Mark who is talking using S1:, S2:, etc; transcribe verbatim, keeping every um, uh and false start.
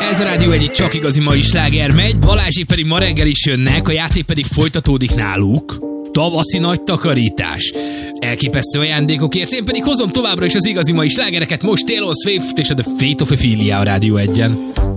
S1: Ez a Rádió egy csak igazi mai sláger megy, Balázsék pedig ma reggel is jönnek, a játék pedig folytatódik náluk. Tavaszi nagy takarítás. Elképesztő ajándékokért, én pedig hozom továbbra is az igazi mai slágereket, most Taylor Swift és a The Fate of Ophelia a Rádió egyen.